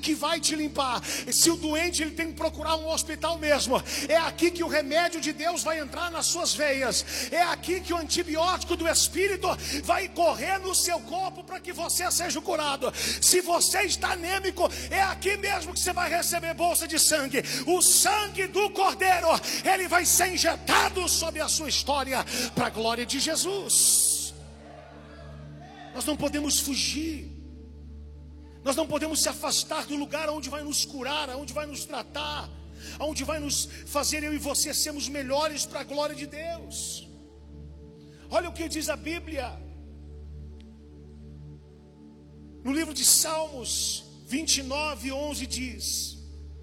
que vai te limpar. Se o doente ele tem que procurar um hospital mesmo, é aqui que o remédio de Deus vai entrar nas suas veias. É aqui que o antibiótico do Espírito vai correr no seu corpo para que você seja curado. Se você está anêmico, é aqui mesmo que você vai receber bolsa de sangue. O sangue do Cordeiro, ele vai ser injetado sobre a sua história para a glória de Jesus. Nós não podemos fugir. Nós não podemos se afastar do lugar onde vai nos curar, onde vai nos tratar, onde vai nos fazer eu e você sermos melhores para a glória de Deus. Olha o que diz a Bíblia no livro de Salmos 29:11 diz: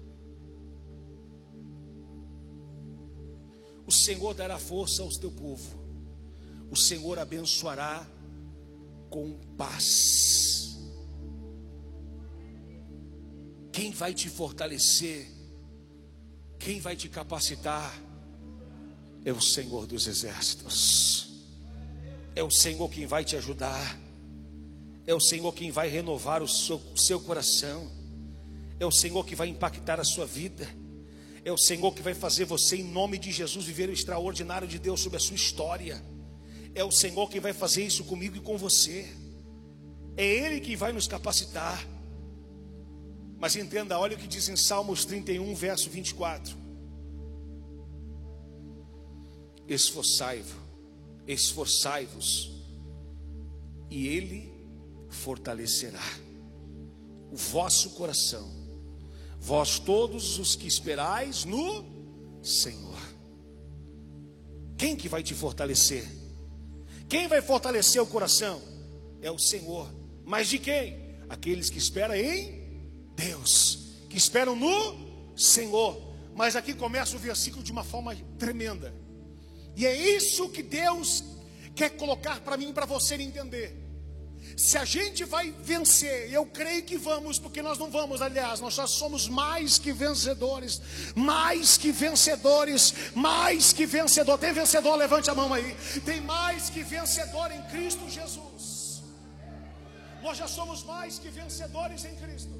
o Senhor dará força ao teu povo, o Senhor abençoará com paz. Quem vai te fortalecer, quem vai te capacitar, é o Senhor dos exércitos. É o Senhor quem vai te ajudar. É o Senhor quem vai renovar o seu coração. É o Senhor que vai impactar a sua vida. É o Senhor que vai fazer você, em nome de Jesus, viver o extraordinário de Deus sobre a sua história. É o Senhor quem vai fazer isso comigo e com você. É Ele que vai nos capacitar. Mas entenda, olha o que diz em Salmos 31, verso 24. Esforçai-vos, e Ele fortalecerá o vosso coração, vós todos os que esperais no Senhor. Quem que vai te fortalecer? Quem vai fortalecer o coração? É o Senhor. Mas de quem? Aqueles que esperam em Deus, que esperam no Senhor. Mas aqui começa o versículo de uma forma tremenda. E é isso que Deus quer colocar para mim e para você entender. Se a gente vai vencer, eu creio que vamos, porque nós não vamos, aliás, nós já somos mais que vencedores. Mais que vencedores, mais que vencedor. Tem vencedor? Levante a mão aí. Tem mais que vencedor em Cristo Jesus. Nós já somos mais que vencedores em Cristo.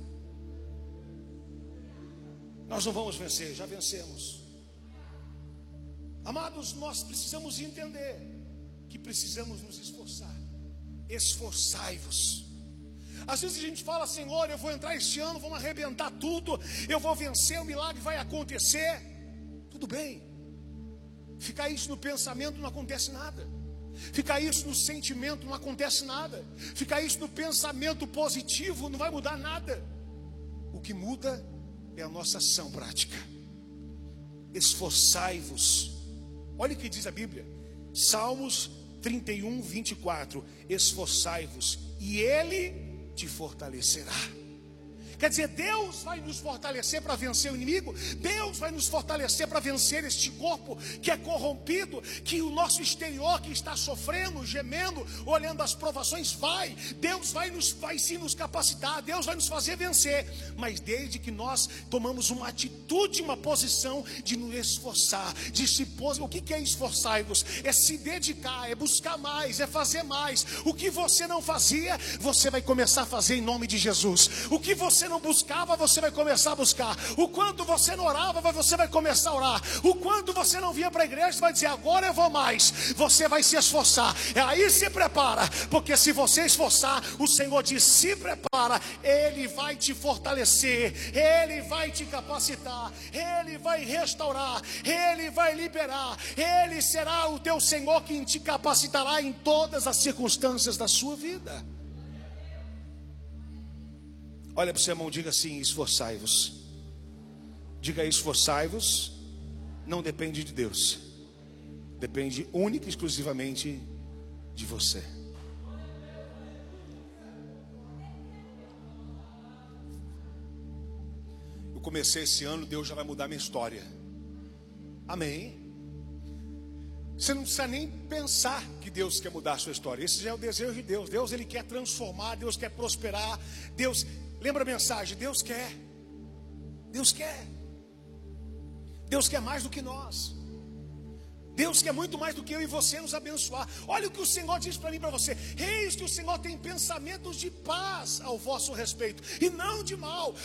Nós não vamos vencer, já vencemos. Amados, nós precisamos entender que precisamos nos esforçar. Esforçai-vos. Às vezes a gente fala: Senhor, eu vou entrar este ano, vamos arrebentar tudo, eu vou vencer, o milagre vai acontecer. Tudo bem. Ficar isso no pensamento não acontece nada. Ficar isso no sentimento não acontece nada. Ficar isso no pensamento positivo não vai mudar nada. O que muda é a nossa ação prática. Esforçai-vos. Olha o que diz a Bíblia, Salmos 31, 24. Esforçai-vos, e Ele te fortalecerá. Quer dizer, Deus vai nos fortalecer para vencer o inimigo. Deus vai nos fortalecer para vencer este corpo que é corrompido, que o nosso exterior que está sofrendo, gemendo, olhando as provações, Deus vai sim nos capacitar. Deus vai nos fazer vencer. Mas desde que nós tomamos uma atitude, uma posição de nos esforçar, de se pôr. O que é esforçar-vos? É se dedicar, é buscar mais, é fazer mais. O que você não fazia, você vai começar a fazer em nome de Jesus. O que você não buscava, você vai começar a buscar. O quanto você não orava, você vai começar a orar. O quanto você não vinha para a igreja, você vai dizer: agora eu vou mais. Você vai se esforçar. Aí se prepara, porque se você esforçar, o Senhor diz: se prepara. Ele vai te fortalecer, Ele vai te capacitar, Ele vai restaurar, Ele vai liberar. Ele será o teu Senhor quem te capacitará em todas as circunstâncias da sua vida. Olha para o seu irmão, diga assim: esforçai-vos. Diga: esforçai-vos. Não depende de Deus, depende única e exclusivamente de você. Eu comecei esse ano, Deus já vai mudar minha história. Amém. Você não precisa nem pensar que Deus quer mudar a sua história. Esse já é o desejo de Deus. Deus, Ele quer transformar, Deus quer prosperar. Deus, lembra a mensagem, Deus quer. Deus quer. Deus quer mais do que nós. Deus quer muito mais do que eu e você nos abençoar. Olha o que o Senhor diz para mim e para você: eis que o Senhor tem pensamentos de paz ao vosso respeito, e não de mal,